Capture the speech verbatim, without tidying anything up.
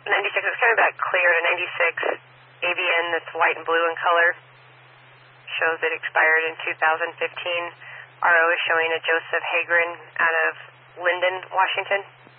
ninety-six, it's coming back clear to ninety-six. A B N that's white and blue in color shows it expired in two thousand fifteen. R O is showing a Joseph Hagren out of Linden, Washington.